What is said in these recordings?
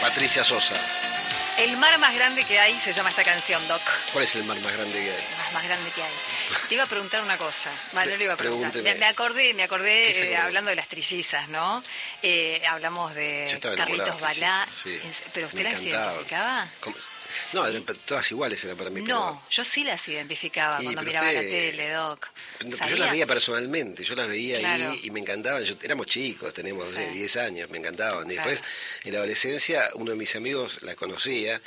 Patricia Sosa. El mar más grande que hay se llama esta canción, Doc. ¿Cuál es el mar más grande que hay? El más grande que hay. Te iba a preguntar una cosa. Vale, no le iba a preguntar. Pregúnteme. Me acordé hablando de las trillizas, ¿no? Hablamos de Carlitos Balá. Sí. ¿Pero usted Me las encantaba. identificaba? ¿Cómo? No, eran todas iguales eran para mí. No, yo sí las identificaba cuando miraba la tele, Doc. Yo las veía personalmente, yo las veía Claro. ahí y me encantaban. Éramos chicos, teníamos Sí. no sé, 10 años, me encantaban. Y Claro. después, en la adolescencia, uno de mis amigos la conocía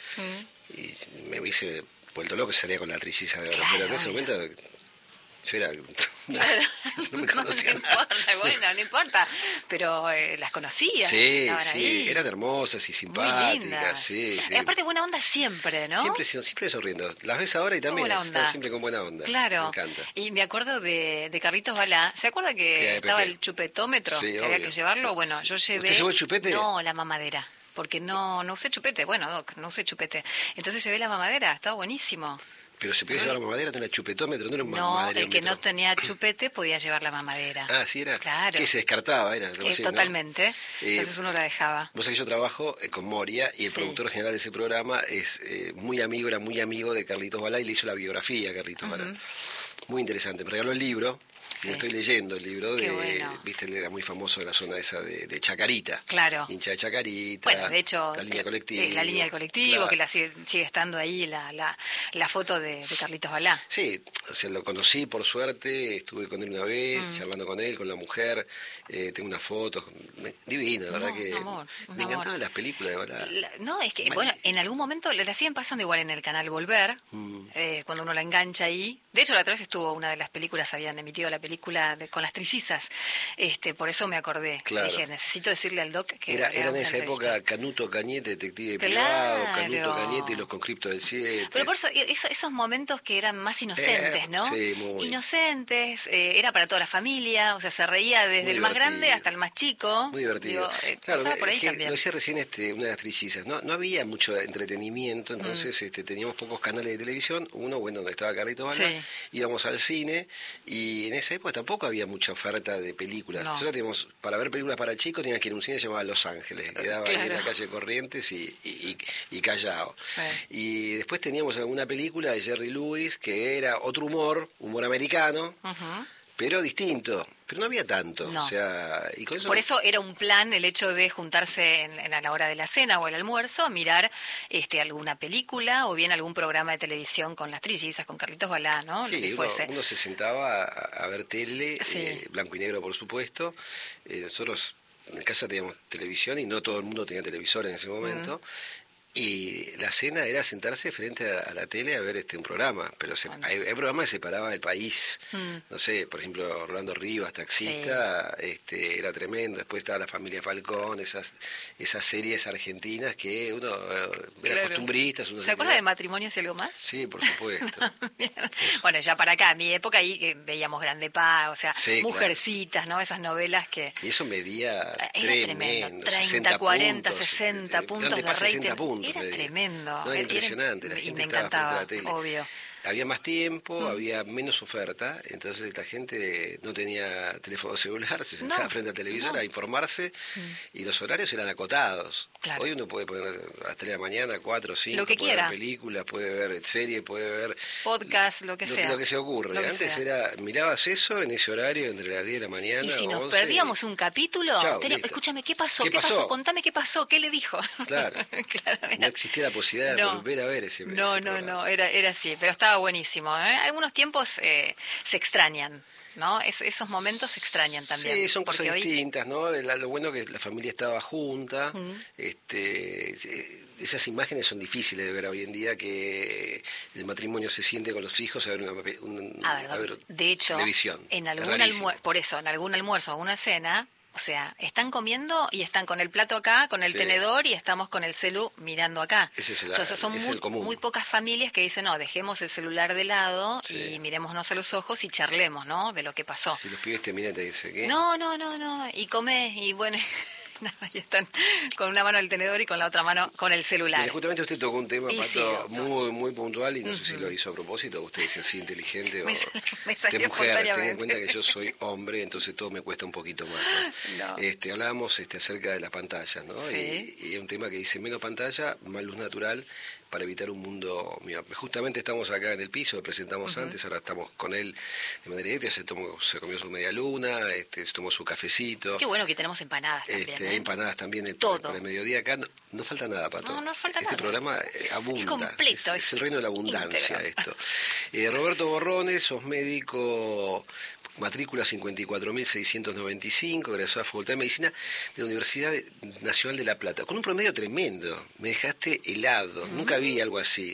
y me hubiese vuelto loco, salía con la trilliza de oro. Claro, pero en ese obvio. momento yo era... Claro. no me conocía No nada. importa, bueno, no importa. Pero las conocía. Sí, estaban sí, ahí. eran hermosas y Muy simpáticas. lindas. Sí, sí. Y aparte, buena onda siempre, ¿no? Siempre sonriendo. Las ves ahora y también buena están onda. siempre con buena onda. Claro. Me encanta. Y me acuerdo de Carlitos Balá. ¿Se acuerda que estaba Pepe. el chupetómetro? Sí, que había obvio. que llevarlo. Bueno, yo llevé... ¿Usted llevó el chupete? No, la mamadera. Porque no usé chupete. Bueno, Doc, no usé chupete. Entonces llevé la mamadera. Estaba buenísimo. Pero se podía llevar la mamadera, no era chupetómetro, no era un No, mamadera. el que no tenía chupete podía llevar la mamadera. Ah, sí era. Claro. Que se descartaba, era. Algo así, ¿no? Totalmente. Entonces uno la dejaba. Vos sabés que yo trabajo con Moria y el Sí. productor general de ese programa es era muy amigo de Carlitos Balá y le hizo la biografía a Carlitos Balá. Muy interesante. Me regaló el libro. Sí. Y lo estoy leyendo el libro Qué de, bueno. viste, él era muy famoso en la zona esa de Chacarita. Claro. Hincha de Chacarita. Bueno, de hecho, la línea colectiva. la línea del colectivo, Claro. que sigue estando ahí la foto de Carlitos Balá. Sí, o sea, lo conocí por suerte, estuve con él una vez, charlando con él, con la mujer, tengo una foto, divino, la verdad No, que un amor. me encantaban las películas de Balá. No, es que, bueno, en algún momento la siguen pasando igual en el canal Volver, cuando uno la engancha ahí. De hecho, la otra vez estuvo una de las películas, habían emitido la película con las trillizas. Por eso me acordé. Claro. Dije, necesito decirle al Doc que... Era en una esa entrevista. época Canuto Cañete, detective Claro. privado, Canuto Cañete y los conscriptos del 7. Pero por eso, esos momentos que eran más inocentes, ¿no? Sí, muy. Inocentes, era para toda la familia, o sea, se reía desde Muy el más divertido. grande hasta el más chico. Muy divertido. Digo, Claro, pasaba por ahí es que también. lo decía recién una de las trillizas. No había mucho entretenimiento, entonces teníamos pocos canales de televisión. Uno, bueno, donde estaba Carlitos Balá, Sí. íbamos al cine y en esa época tampoco había mucha oferta de películas. No. Solo teníamos, para ver películas para chicos, tenías que ir a un cine llamado Los Ángeles, que quedaba ahí en la calle Corrientes y Callao. Sí. Y después teníamos alguna película de Jerry Lewis que era otro humor americano. Pero distinto, pero no había tanto, No. o sea, y con eso... Por eso era un plan el hecho de juntarse a la hora de la cena o el almuerzo a mirar alguna película o bien algún programa de televisión con las trillizas, con Carlitos Balá, ¿no? Lo Sí, que fuese. uno se sentaba a ver tele, Sí. blanco y negro por supuesto. Nosotros en casa teníamos televisión y no todo el mundo tenía televisor en ese momento. Y la cena era sentarse frente a la tele a ver un programa, pero hay programas que separaban el país. No sé, por ejemplo, Rolando Rivas, taxista, era tremendo. Después estaba la familia Falcón, esas series argentinas que uno era costumbrista. ¿Se acuerda de Matrimonios y algo más? Sí, por supuesto. Bueno, ya para acá, mi época ahí que veíamos Grande Pa, o sea, Sí, Mujercitas, ¿no? Esas novelas que... Y eso medía Era tremendo, 30, 60 40, puntos, 60 puntos Grande de Pa, rating. 60 puntos Era medía. tremendo. No, era impresionante, la y gente me estaba frente a encantaba, la tele. obvio. Había más tiempo, había menos oferta, entonces la gente no tenía teléfono celular, se sentaba frente al televisor a informarse y los horarios eran acotados. Claro. Hoy uno puede poner a las 3 de la mañana, 4, 5, Lo que puede quiera. ver películas, puede ver series, puede ver... Podcast, lo que sea. Lo que se ocurre. Lo que Antes sea. mirabas eso en ese horario entre las 10 de la mañana Y si nos 11, perdíamos un capítulo, Chao, listo. escúchame, ¿qué pasó? ¿Qué pasó? Contame qué pasó, ¿qué le dijo? Claro. Claro, No existía la posibilidad de volver a ver ese programa. era así, pero estaba buenísimo. Algunos tiempos se extrañan, ¿no? Esos momentos se extrañan también. Sí, son cosas porque hoy... distintas, ¿no? Lo bueno que la familia estaba junta. Esas imágenes son difíciles de ver hoy en día, que el matrimonio se siente con los hijos a ver A ver, de hecho, televisión. en Es algún rarísimo. por eso, en algún almuerzo o alguna cena, o sea, están comiendo y están con el plato acá, con el tenedor y estamos con el celu mirando acá. Ese es O sea, son es el común. muy pocas familias que dicen, no, dejemos el celular de lado y mirémonos a los ojos y charlemos, ¿no? De lo que pasó. Si los pibes te miran y te dicen, ¿qué? No, y come, y bueno... Nada, y están con una mano el tenedor y con la otra mano con el celular. Mira, justamente usted tocó un tema, Y Pato, sí, doctor. muy, muy puntual, y no sé si lo hizo a propósito, usted es así inteligente o Me salió de mujer. Ten en espontáneamente. cuenta que yo soy hombre, entonces todo me cuesta un poquito más, ¿no? No. Hablábamos acerca de las pantallas, ¿no? Sí. Y es un tema que dice menos pantalla, más luz natural, para evitar un mundo miope. Justamente estamos acá en el piso, lo presentamos antes, ahora estamos con él de manera directa, se comió su media luna, se tomó su cafecito. Qué bueno que tenemos empanadas también. Hay empanadas también Todo. para el mediodía. Acá no falta nada, Pato. No falta nada. Este programa abunda. Es completo. Es el reino de la abundancia íntegro. esto. Roberto Borrones, sos médico, matrícula 54.695, egresó a la Facultad de Medicina de la Universidad Nacional de La Plata, con un promedio tremendo. Me dejaste helado, nunca vi algo así.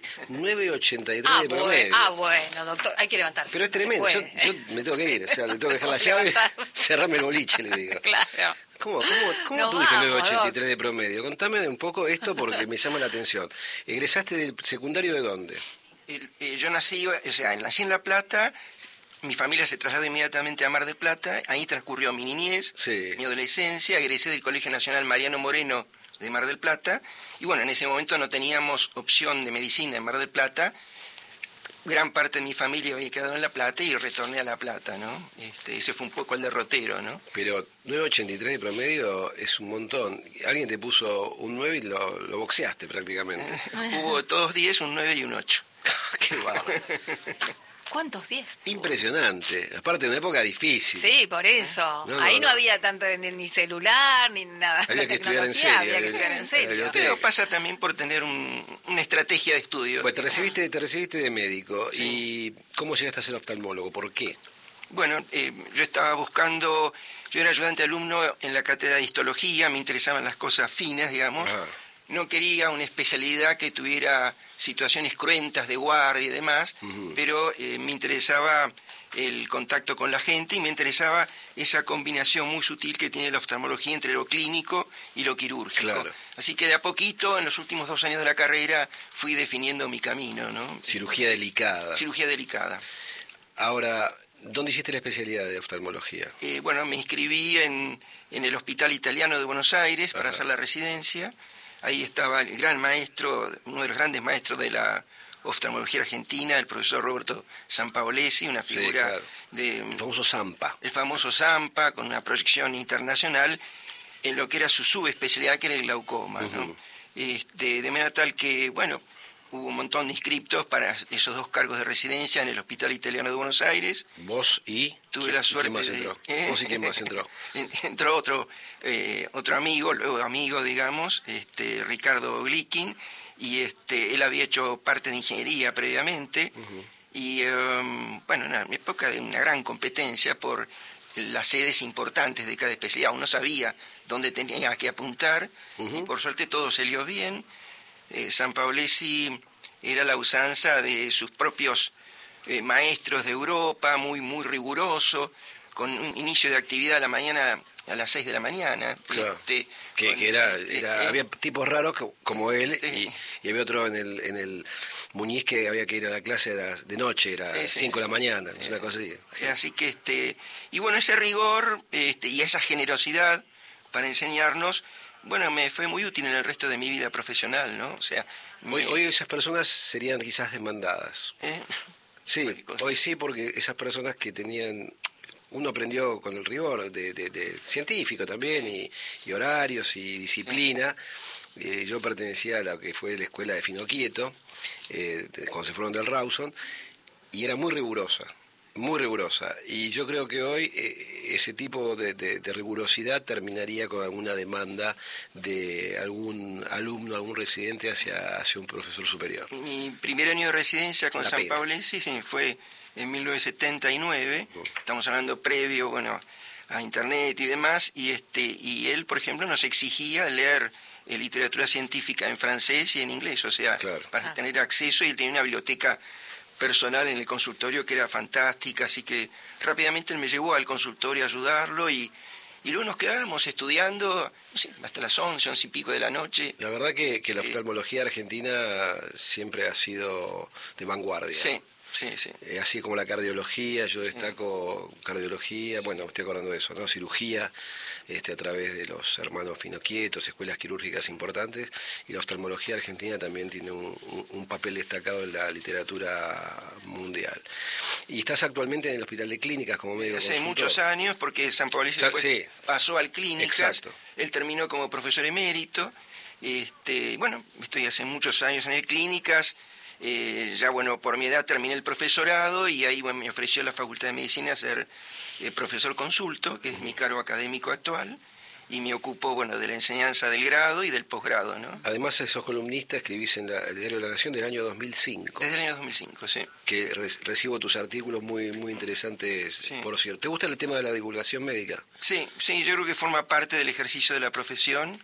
9.83 de promedio. Bueno, doctor, hay que levantarse. Pero es tremendo, yo me tengo que ir, o sea, le tengo que dejar la llave, cerrarme el boliche, le digo. Claro. ¿Cómo Nos tuviste vamos, 9.83 de promedio? Contame un poco esto porque me llama la atención. ¿Egresaste del secundario de dónde? Yo nací en La Plata. Mi familia se trasladó inmediatamente a Mar del Plata. Ahí transcurrió mi niñez, mi adolescencia. Egresé del Colegio Nacional Mariano Moreno de Mar del Plata. Y bueno, en ese momento no teníamos opción de medicina en Mar del Plata. Gran parte de mi familia había quedado en La Plata y retorné a La Plata, ¿no? Ese fue un poco el derrotero, ¿no? Pero 9.83 de promedio es un montón. Alguien te puso un 9 y lo boxeaste prácticamente. Hubo todos 10, un 9 y un 8. ¡Qué bárbaro! ¿Cuántos 10? Impresionante. Aparte, en una época difícil. Sí, por eso. Ahí no había tanto ni celular, ni nada. Había que estudiar en Tecnología, serio. Había que estudiar en serio. Pero pasa también por tener una estrategia de estudio. Pues te recibiste de médico. Sí. ¿Y cómo llegaste a ser oftalmólogo? ¿Por qué? Bueno, yo estaba buscando... Yo era ayudante alumno en la cátedra de histología, me interesaban las cosas finas, digamos. Ajá. No quería una especialidad que tuviera situaciones cruentas de guardia y demás, pero me interesaba el contacto con la gente y me interesaba esa combinación muy sutil que tiene la oftalmología entre lo clínico y lo quirúrgico. Claro. Así que de a poquito, en los últimos 2 años de la carrera, fui definiendo mi camino, ¿no? Cirugía delicada. Cirugía delicada. Ahora, ¿dónde hiciste la especialidad de oftalmología? Bueno, me inscribí en el Hospital Italiano de Buenos Aires para hacer la residencia. Ahí estaba el gran maestro, uno de los grandes maestros de la oftalmología argentina, el profesor Roberto Sampaolesi, una figura el famoso Zampa. El famoso Zampa, con una proyección internacional en lo que era su subespecialidad, que era el glaucoma, ¿no? De manera tal que, bueno, hubo un montón de inscriptos para esos 2 cargos de residencia en el Hospital Italiano de Buenos Aires. ¿Vos y? Tuve la suerte ¿Quién más entró? ¿Vos y quién más entró? Entró otro amigo, luego amigo, digamos, Ricardo Glikin, y él había hecho parte de ingeniería previamente, y bueno, una época de una gran competencia por las sedes importantes de cada especialidad. Uno sabía dónde tenía que apuntar, y por suerte todo salió bien. Sampaolesi era la usanza de sus propios maestros de Europa, muy, muy riguroso, con un inicio de actividad a la mañana, a las 6 de la mañana. Claro. Había tipos raros como él, y había otro en el Muñiz que había que ir a la clase de noche, era 5 de la mañana, es una cosa así. Así que, y bueno, ese rigor y esa generosidad para enseñarnos, bueno, me fue muy útil en el resto de mi vida profesional, ¿no? O sea, hoy esas personas serían quizás demandadas. Sí, hoy sí, porque esas personas que tenían... Uno aprendió con el rigor de científico también, y horarios y disciplina. Yo pertenecía a lo que fue la escuela de Finoquieto, cuando se fueron del Rawson, y era muy rigurosa. Y yo creo que hoy ese tipo de rigurosidad terminaría con alguna demanda de algún alumno, algún residente hacia un profesor superior. Mi primer año de residencia con Sampaolesi fue en 1979, estamos hablando previo, bueno, a internet y demás, y él, por ejemplo, nos exigía leer literatura científica en francés y en inglés, o sea, para tener acceso, y él tenía una biblioteca personal en el consultorio que era fantástica, así que rápidamente él me llevó al consultorio a ayudarlo, y luego nos quedábamos estudiando, no sé, hasta las 11 y pico de la noche. La verdad que la oftalmología argentina siempre ha sido de vanguardia. Sí, Sí, sí. Así como la cardiología, yo destaco cardiología, bueno, me estoy acordando de eso, ¿no? Cirugía, a través de los hermanos Finoquietos, escuelas quirúrgicas importantes, y la oftalmología argentina también tiene un papel destacado en la literatura mundial. Y estás actualmente en el Hospital de Clínicas como médico hace consultor. Muchos años, porque San Pablo después sí. pasó al Clínicas. Exacto. Él terminó como profesor emérito. Bueno, estoy hace muchos años en el Clínicas. Ya bueno, por mi edad terminé el profesorado y ahí bueno, me ofreció la Facultad de Medicina ser profesor consulto, que es mi cargo académico actual, y me ocupo bueno de la enseñanza del grado y del posgrado, ¿no? Además sos columnista, escribís en el Diario de la Nación del año 2005. Desde el año 2005, sí. Que recibo tus artículos muy interesantes, sí. Por cierto. ¿Te gusta el tema de la divulgación médica? Sí, yo creo que forma parte del ejercicio de la profesión,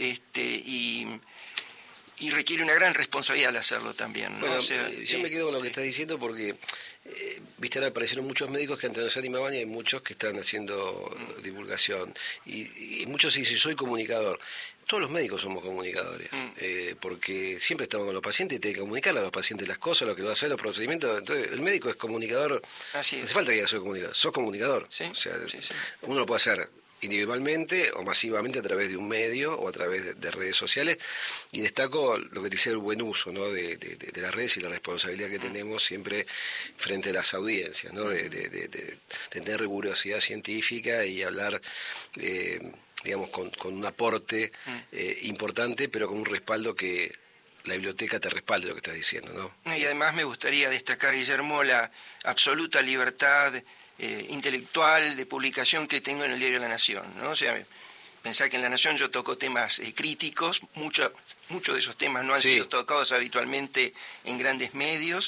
y requiere una gran responsabilidad al hacerlo también, ¿no? Bueno, o sea, yo me quedo con lo que estás diciendo porque, viste, ahora aparecieron muchos médicos que antes no se animaban y hay muchos que están haciendo divulgación. Y muchos dicen, soy comunicador. Todos los médicos somos comunicadores, porque siempre estamos con los pacientes y tienen que comunicarle a los pacientes las cosas, lo que va a hacer, los procedimientos. Entonces, el médico es comunicador. Así es. No hace falta que diga soy comunicador, sos comunicador. Sí, o sea, sí. Uno lo puede hacer individualmente o masivamente a través de un medio o a través de redes sociales, y destaco lo que te decía, el buen uso, ¿no? de las redes y la responsabilidad que tenemos siempre frente a las audiencias, ¿no? de tener rigurosidad científica y hablar digamos con un aporte importante, pero con un respaldo que la biblioteca te respalde lo que estás diciendo, ¿no? Y además me gustaría destacar, Guillermo, la absoluta libertad intelectual de publicación que tengo en el Diario de la Nación, ¿no? O sea, pensá que en la Nación yo toco temas críticos, muchos de esos temas no han sido tocados habitualmente en grandes medios,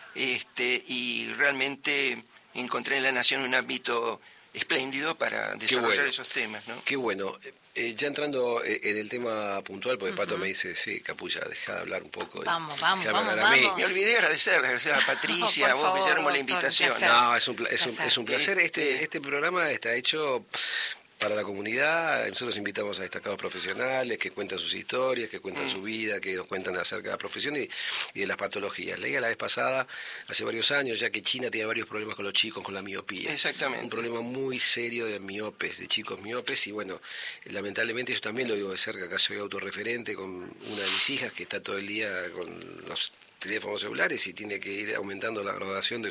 y realmente encontré en la Nación un ámbito espléndido para desarrollar esos temas, ¿no? Qué bueno. Ya entrando en el tema puntual, porque Pato me dice, sí, Capulla, deja de hablar un poco. Vamos. Me olvidé de agradecer a Patricia, a vos, favor, Guillermo, la doctor, invitación. No, es un placer. Este programa está hecho para la comunidad. Nosotros invitamos a destacados profesionales que cuentan sus historias, que cuentan su vida, que nos cuentan acerca de la profesión y de las patologías. Leía la vez pasada, hace varios años, ya que China tiene varios problemas con los chicos, con la miopía. Exactamente. Un problema muy serio de miopes, de chicos miopes, y bueno, lamentablemente yo también lo digo de cerca, acá soy autorreferente con una de mis hijas que está todo el día con los teléfonos celulares y tiene que ir aumentando la graduación de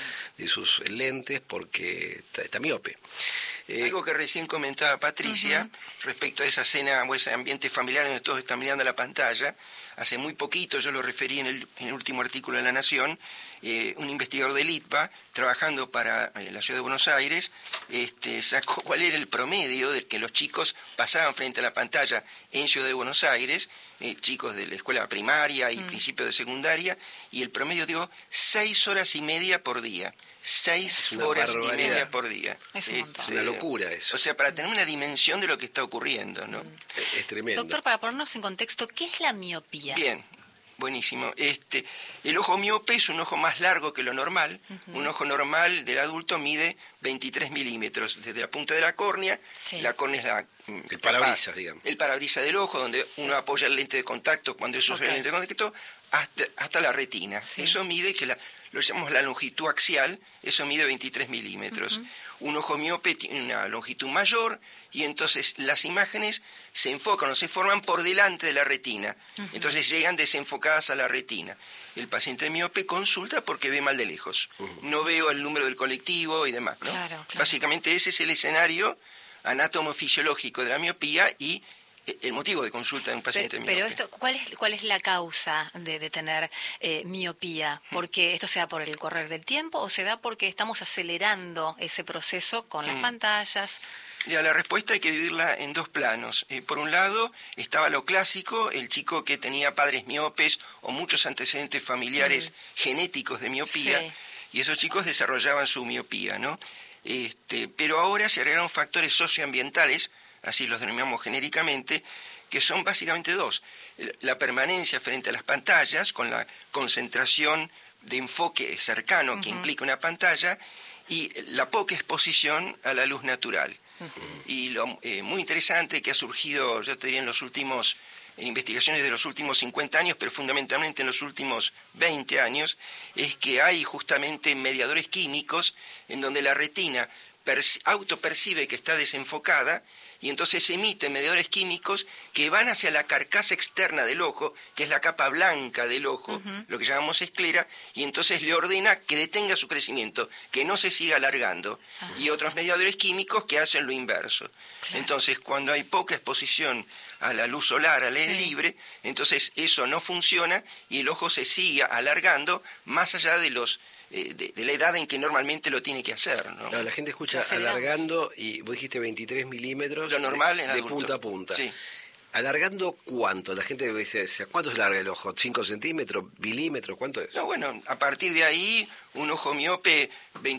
sus lentes porque está miope. Algo que recién comentaba Patricia, respecto a esa escena o ese ambiente familiar donde todos están mirando la pantalla, hace muy poquito, yo lo referí en el último artículo de La Nación, un investigador del ITBA, trabajando para la Ciudad de Buenos Aires, sacó cuál era el promedio del que los chicos pasaban frente a la pantalla en Ciudad de Buenos Aires, chicos de la escuela primaria y principio de secundaria, y el promedio dio 6 horas y media por día. 6 horas y media por día. Es un montón. Es una locura eso. O sea, para tener una dimensión de lo que está ocurriendo, ¿no? Es tremendo. Doctor, para ponernos en contexto, ¿qué es la miopía? Bien, buenísimo. El ojo miope es un ojo más largo que lo normal. Un ojo normal del adulto mide 23 milímetros. Desde la punta de la córnea, la córnea es el parabrisas, digamos. El parabrisas del ojo, donde uno apoya el lente de contacto cuando eso usa el lente de contacto, hasta la retina. Eso mide, lo llamamos la longitud axial, eso mide 23 milímetros. Un ojo miope tiene una longitud mayor y entonces las imágenes se enfocan o se forman por delante de la retina. Entonces llegan desenfocadas a la retina. El paciente miope consulta porque ve mal de lejos. No veo el número del colectivo y demás, ¿no? Claro. Básicamente ese es el escenario anatomofisiológico de la miopía y el motivo de consulta de un paciente miope. Pero esto, ¿cuál es la causa de tener miopía? ¿Porque esto se da por el correr del tiempo o se da porque estamos acelerando ese proceso con las pantallas? Ya, la respuesta hay que dividirla en dos planos. Por un lado estaba lo clásico, el chico que tenía padres miopes o muchos antecedentes familiares genéticos de miopía, y esos chicos desarrollaban su miopía, ¿no? Pero ahora se agregaron factores socioambientales, así los denominamos genéricamente, que son básicamente dos. La permanencia frente a las pantallas, con la concentración de enfoque cercano que implica una pantalla, y la poca exposición a la luz natural. Y lo muy interesante que ha surgido, yo te diría, en los últimos en investigaciones de los últimos 50 años, pero fundamentalmente en los últimos 20 años, es que hay justamente mediadores químicos en donde la retina autopercibe que está desenfocada y entonces emite mediadores químicos que van hacia la carcasa externa del ojo, que es la capa blanca del ojo, lo que llamamos esclera, y entonces le ordena que detenga su crecimiento, que no se siga alargando, y otros mediadores químicos que hacen lo inverso. Claro. Entonces, cuando hay poca exposición a la luz solar, al aire libre, entonces eso no funciona y el ojo se sigue alargando más allá de los de la edad en que normalmente lo tiene que hacer, ¿no? Claro, la gente escucha alargando y vos dijiste 23 milímetros lo normal de punta a punta. Sí. ¿Alargando cuánto? La gente dice, ¿cuánto se larga el ojo? ¿5 centímetros? ¿Milímetros? ¿Cuánto es? No, bueno, a partir de ahí, un ojo miope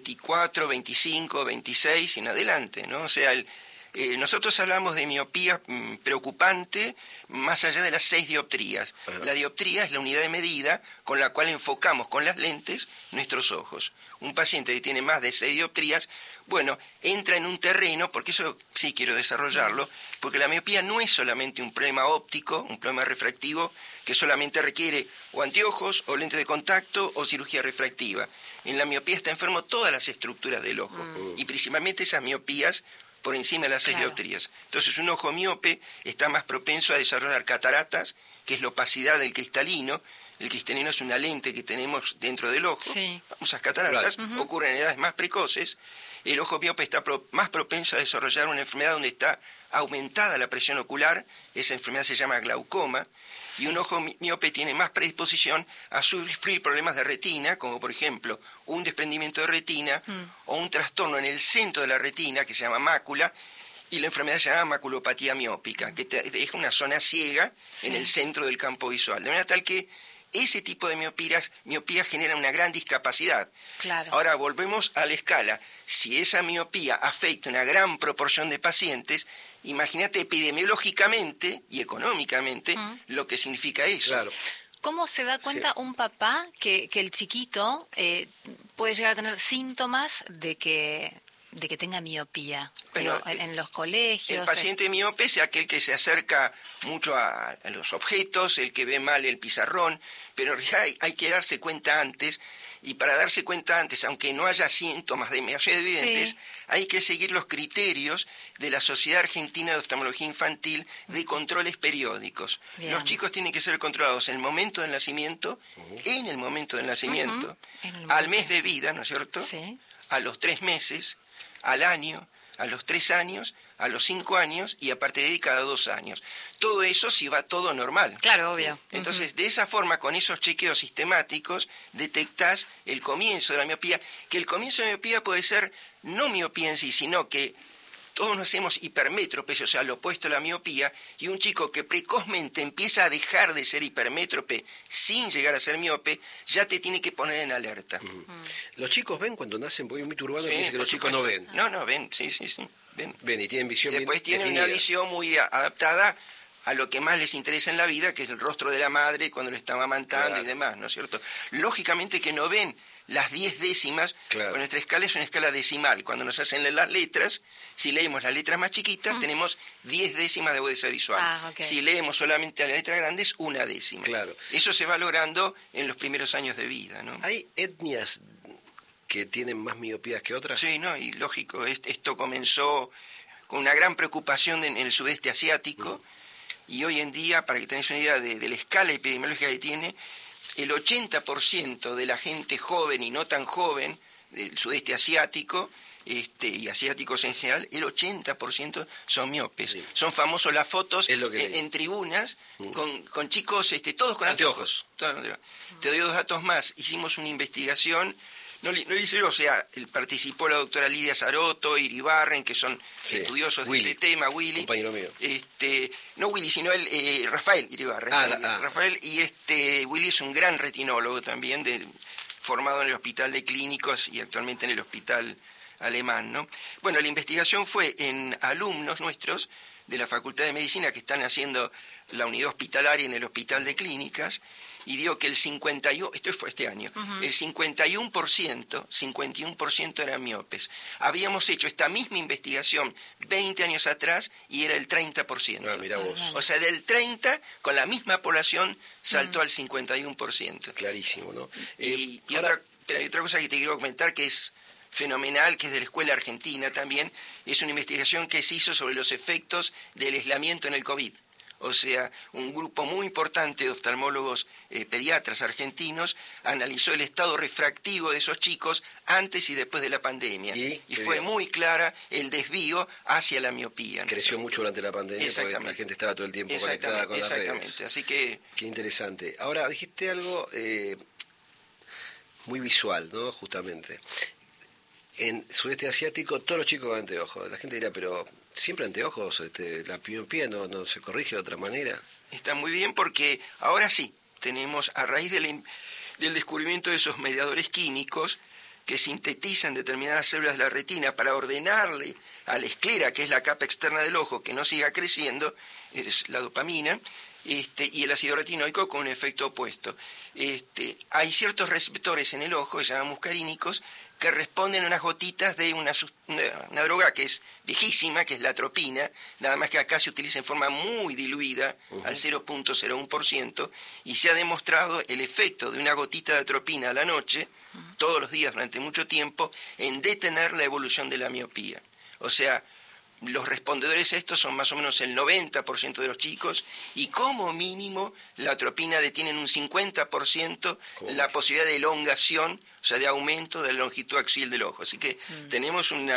24, 25, 26 en adelante, ¿no? O sea, nosotros hablamos de miopía preocupante más allá de las 6 dioptrías. Ajá. La dioptría es la unidad de medida con la cual enfocamos con las lentes nuestros ojos. Un paciente que tiene más de 6 dioptrías, bueno, entra en un terreno, porque eso sí quiero desarrollarlo, porque la miopía no es solamente un problema óptico, un problema refractivo, que solamente requiere o anteojos, o lentes de contacto, o cirugía refractiva. En la miopía está enfermo todas las estructuras del ojo, y principalmente esas miopías por encima de las 6 dioptrías. Entonces un ojo miope está más propenso a desarrollar cataratas, que es la opacidad del cristalino. El cristalino es una lente que tenemos dentro del ojo. Sí. Esas cataratas ocurren en edades más precoces. El ojo miope está más propenso a desarrollar una enfermedad donde está aumentada la presión ocular. Esa enfermedad se llama glaucoma. Sí. Y un ojo miope tiene más predisposición a sufrir problemas de retina, como por ejemplo un desprendimiento de retina o un trastorno en el centro de la retina que se llama mácula, y la enfermedad se llama maculopatía miópica, que te deja una zona ciega en el centro del campo visual. De manera tal que ese tipo de miopías genera una gran discapacidad. Claro. Ahora volvemos a la escala. Si esa miopía afecta una gran proporción de pacientes, imagínate epidemiológicamente y económicamente lo que significa eso. Claro. ¿Cómo se da cuenta un papá que el chiquito puede llegar a tener síntomas de que tenga miopía? Bueno, en los colegios. El paciente miope es aquel que se acerca mucho a los objetos, el que ve mal el pizarrón, pero en realidad hay que darse cuenta antes, y para darse cuenta antes, aunque no haya síntomas demasiado evidentes, hay que seguir los criterios de la Sociedad Argentina de Oftalmología Infantil de controles periódicos. Bien. Los chicos tienen que ser controlados en el momento del nacimiento, al mes de vida, ¿no es cierto? Sí. A los 3 meses, al año, a los 3 años, a los 5 años y a partir de ahí cada 2 años. Todo eso si va todo normal. Claro, obvio. Entonces, de esa forma, con esos chequeos sistemáticos, detectás el comienzo de la miopía, que el comienzo de la miopía puede ser no miopía en sí, sino que todos nos hacemos hipermétropes, o sea, lo opuesto a la miopía, y un chico que precozmente empieza a dejar de ser hipermétrope sin llegar a ser miope, ya te tiene que poner en alerta. ¿Los chicos ven cuando nacen? Porque es muy turbado que dice que los chicos no ven. No, ven, sí. Ven y tienen visión bien Después tienen definida. una visión muy adaptada a lo que más les interesa en la vida, que es el rostro de la madre cuando lo está amamantando y demás, ¿no es cierto? Lógicamente que no ven las 10 décimas, pues nuestra escala es una escala decimal. Cuando nos hacen leer las letras, si leemos las letras más chiquitas, tenemos 10 décimas de agudeza visual. Si leemos solamente la letra grande, es 1 décima. Claro. Eso se va logrando en los primeros años de vida, ¿no? ¿Hay etnias que tienen más miopías que otras? Sí, no, y lógico. Esto comenzó con una gran preocupación en el sudeste asiático, y hoy en día, para que tengáis una idea de la escala epidemiológica que tiene, el 80% de la gente joven y no tan joven del sudeste asiático, y asiáticos en general, el 80% son miopes. Sí. Son famosos las fotos en tribunas con chicos, todos con anteojos. Te doy 2 datos más. Hicimos una investigación. No hice yo, o sea, participó la doctora Lidia Sarotto, Iribarren, que son estudiosos de este tema, Willy. Compañero mío. No Willy, sino Rafael Iribarren. Rafael, y Willy es un gran retinólogo también, formado en el Hospital de Clínicos y actualmente en el Hospital Alemán, ¿no? Bueno, la investigación fue en alumnos nuestros de la Facultad de Medicina que están haciendo la unidad hospitalaria en el Hospital de Clínicas, y dio que el 51%, esto fue este año, el 51% eran miopes. Habíamos hecho esta misma investigación 20 años atrás y era el 30%. Mirá vos. O sea, del 30% con la misma población saltó al 51%. Clarísimo, ¿no? Y ahora... hay otra cosa que te quiero comentar que es fenomenal, que es de la Escuela Argentina también, es una investigación que se hizo sobre los efectos del aislamiento en el COVID. O sea, un grupo muy importante de oftalmólogos pediatras argentinos analizó el estado refractivo de esos chicos antes y después de la pandemia. Y fue muy clara el desvío hacia la miopía, ¿no? Creció mucho durante la pandemia porque la gente estaba todo el tiempo conectada con las redes. Exactamente, así que... Qué interesante. Ahora, dijiste algo muy visual, ¿no? Justamente. En sudeste asiático todos los chicos con anteojos. La gente dirá, pero siempre anteojos, la miopía no se corrige de otra manera. Está muy bien porque ahora sí, tenemos a raíz del descubrimiento de esos mediadores químicos que sintetizan determinadas células de la retina para ordenarle a la esclera, que es la capa externa del ojo, que no siga creciendo, es la dopamina, y el ácido retinoico con un efecto opuesto. Hay ciertos receptores en el ojo, que se llaman muscarínicos, que responden a unas gotitas de una droga que es viejísima, que es la atropina, nada más que acá se utiliza en forma muy diluida, al 0.01%, y se ha demostrado el efecto de una gotita de atropina a la noche, todos los días durante mucho tiempo, en detener la evolución de la miopía. O sea, los respondedores a esto son más o menos el 90% de los chicos y como mínimo la atropina detiene en un 50% la posibilidad de elongación, o sea, de aumento de la longitud axial del ojo. Así que tenemos un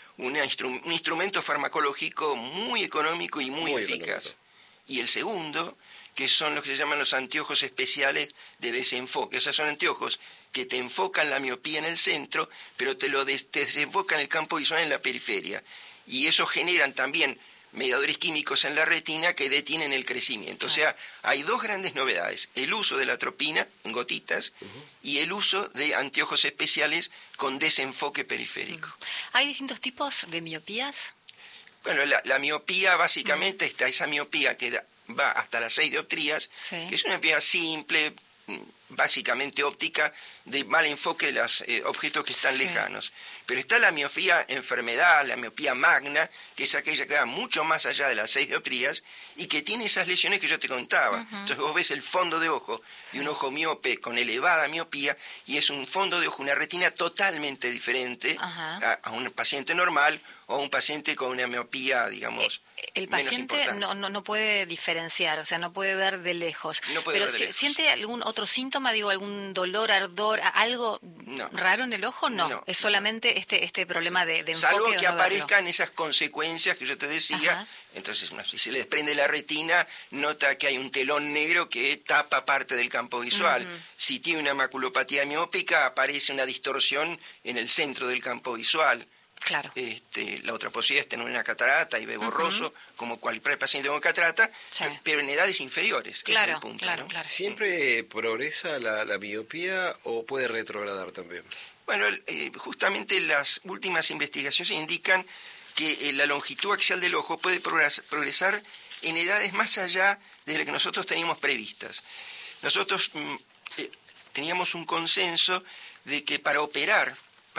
instrumento farmacológico muy económico y muy eficaz. Económico. Y el segundo, que son los que se llaman los anteojos especiales de desenfoque. O sea, son anteojos que te enfocan la miopía en el centro, pero te desenfocan el campo visual en la periferia. Y eso generan también mediadores químicos en la retina que detienen el crecimiento. O sea, hay dos grandes novedades: el uso de la atropina en gotitas y el uso de anteojos especiales con desenfoque periférico. ¿Hay distintos tipos de miopías? Bueno, la miopía básicamente está esa miopía que va hasta las 6 dioptrías, que es una miopía simple, básicamente óptica, de mal enfoque de los objetos que están lejanos. Pero está la miopía enfermedad, la miopía magna, que es aquella que va mucho más allá de las 6 dioptrías y que tiene esas lesiones que yo te contaba. Entonces vos ves el fondo de ojo de un ojo miope con elevada miopía y es un fondo de ojo, una retina totalmente diferente a un paciente normal o a un paciente con una miopía, digamos, el paciente no puede diferenciar, o sea, no puede ver de lejos. Pero ¿siente algún otro síntoma, algún dolor, ardor, algo raro en el ojo? No, es solamente este problema de enfoque. Salvo que aparezcan esas consecuencias que yo te decía. Entonces, si se le desprende la retina, nota que hay un telón negro que tapa parte del campo visual. Si tiene una maculopatía miópica, aparece una distorsión en el centro del campo visual. Claro. La otra posibilidad es tener una catarata y ve borroso, como cualquier paciente con catarata, pero en edades inferiores. Claro, ese es el punto, claro. ¿Siempre progresa la miopía o puede retrogradar también? Bueno, justamente las últimas investigaciones indican que la longitud axial del ojo puede progresar en edades más allá de las que nosotros teníamos previstas. Nosotros teníamos un consenso de que para operar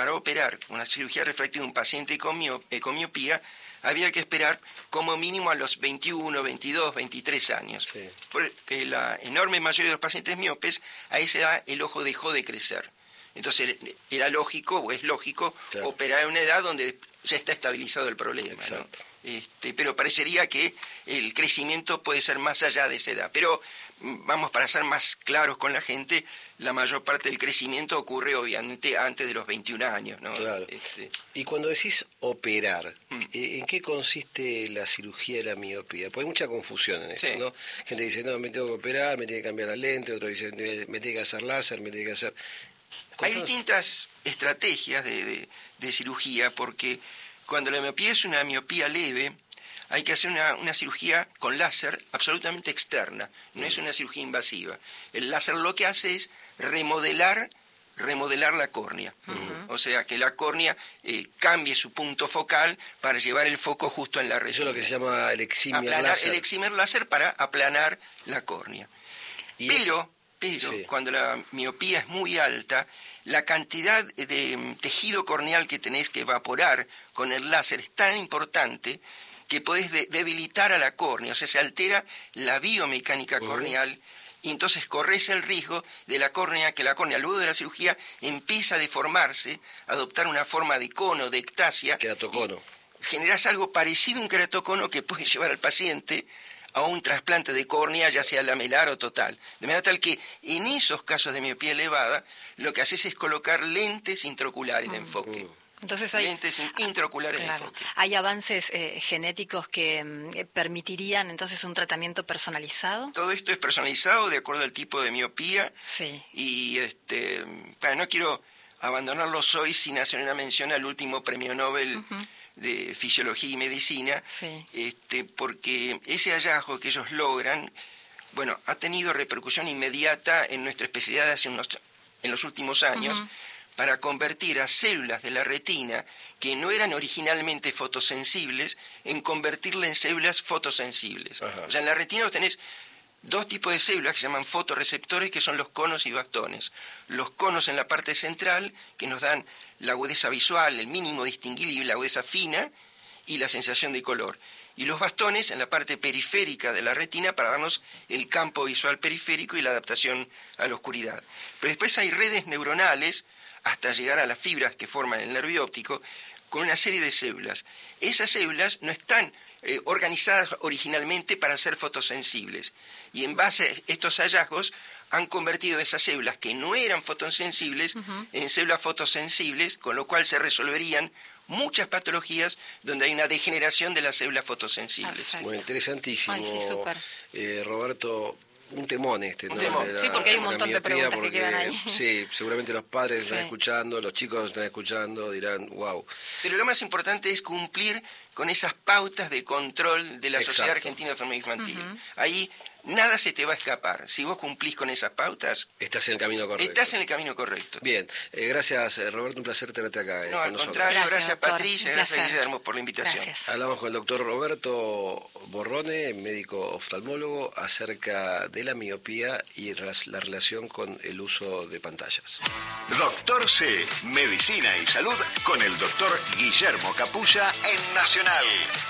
una cirugía refractiva de un paciente con miopía, había que esperar como mínimo a los 21, 22, 23 años. Sí. Porque la enorme mayoría de los pacientes miopes, a esa edad el ojo dejó de crecer. Entonces era lógico, o es lógico, operar en una edad donde ya está estabilizado el problema. Exacto. ¿No? Pero parecería que el crecimiento puede ser más allá de esa edad. Pero vamos, para ser más claros con la gente, la mayor parte del crecimiento ocurre obviamente antes de los 21 años, ¿no? Claro. Y cuando decís operar, ¿en qué consiste la cirugía de la miopía? Porque hay mucha confusión en esto, ¿no? Gente dice, no, me tengo que operar, me tiene que cambiar la lente, otro dice, me tiene que hacer láser, me tiene que hacer... Hay distintas estrategias de cirugía, porque cuando la miopía es una miopía leve, hay que hacer una cirugía con láser absolutamente externa, no es una cirugía invasiva. El láser lo que hace es remodelar la córnea, o sea, que la córnea cambie su punto focal para llevar el foco justo en la retina. Eso es lo que se llama el excimer láser. El excimer láser para aplanar la córnea. Pero Sí. cuando la miopía es muy alta, la cantidad de tejido corneal que tenés que evaporar con el láser es tan importante que podés debilitar a la córnea, o sea, se altera la biomecánica corneal y entonces corres el riesgo de que la córnea luego de la cirugía empieza a deformarse, a adoptar una forma de cono, de ectasia. Queratocono. Generás algo parecido a un queratocono que puede llevar al paciente a un trasplante de córnea, ya sea lamelar o total. De manera tal que en esos casos de miopía elevada, lo que haces es colocar lentes intraoculares de enfoque. Entonces Lentes intraoculares de claro, enfoque. hay avances genéticos que permitirían entonces un tratamiento personalizado. Todo esto es personalizado de acuerdo al tipo de miopía. Sí. Y no quiero abandonarlos hoy sin hacer una mención al último premio Nobel de Fisiología y Medicina, Sí. porque ese hallazgo que ellos logran, bueno, ha tenido repercusión inmediata en nuestra especialidad en los últimos años, para convertir a células de la retina que no eran originalmente fotosensibles, en convertirlas en células fotosensibles. Ajá. O sea, en la retina vos tenés dos tipos de células que se llaman fotorreceptores, que son los conos y bastones. Los conos en la parte central, que nos dan la agudeza visual, el mínimo distinguible, la agudeza fina y la sensación de color. Y los bastones en la parte periférica de la retina para darnos el campo visual periférico y la adaptación a la oscuridad. Pero después hay redes neuronales, hasta llegar a las fibras que forman el nervio óptico, con una serie de células. Esas células no están organizadas originalmente para ser fotosensibles. Y en base a estos hallazgos han convertido esas células que no eran fotosensibles en células fotosensibles, con lo cual se resolverían muchas patologías donde hay una degeneración de las células fotosensibles. Perfecto. Bueno, interesantísimo. Ay, sí, súper. Roberto, un temón Un ¿no? temón. De Sí, porque hay un la montón de miopía, preguntas que quedan ahí. Sí, seguramente los padres Sí. están escuchando, los chicos están escuchando, dirán, wow. Pero lo más importante es cumplir con esas pautas de control de la Exacto. Sociedad Argentina de Enfermedad Infantil. Ahí nada se te va a escapar. Si vos cumplís con esas pautas, Estás en el camino correcto. estás en el camino correcto. Bien, gracias Roberto, un placer tenerte acá No, con al nosotros. contrario, Gracias, gracias doctor. Patricia, Un gracias placer. Guillermo por la invitación. Gracias. Hablamos con el doctor Roberto Borrone, médico oftalmólogo, acerca de la miopía y la relación con el uso de pantallas. Doctor C, Medicina y Salud con el doctor Guillermo Capulla en Nacional.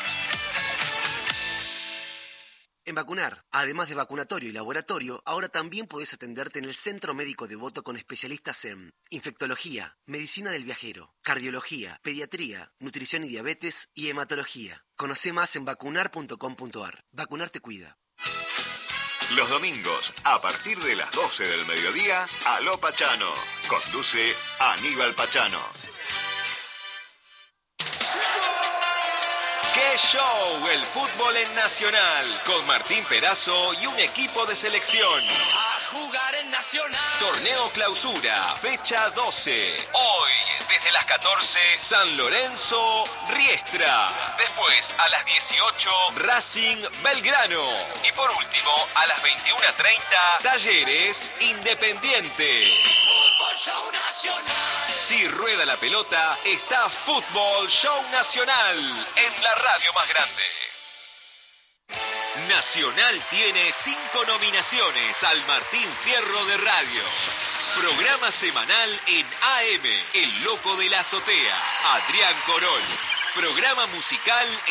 En Vacunar, además de vacunatorio y laboratorio, ahora también podés atenderte en el Centro Médico Devoto con especialistas en infectología, medicina del viajero, cardiología, pediatría, nutrición y diabetes y hematología. Conoce más en vacunar.com.ar. Vacunar te cuida. Los domingos, a partir de las 12 del mediodía, Aló Pachano. Conduce Aníbal Pachano. ¡Qué show! El fútbol en Nacional, con Martín Perazo y un equipo de selección. A jugar en Nacional. Torneo Clausura, fecha 12. Hoy, desde las 14, San Lorenzo, Riestra. Después, a las 18, Racing, Belgrano. Y por último, a las 21:30, Talleres, Independiente. Fútbol Show Nacional. Si rueda la pelota, está Fútbol Show Nacional en la radio más grande. Nacional tiene 5 nominaciones al Martín Fierro de Radio. Programa semanal en AM, El Loco de la Azotea, Adrián Corol. Programa musical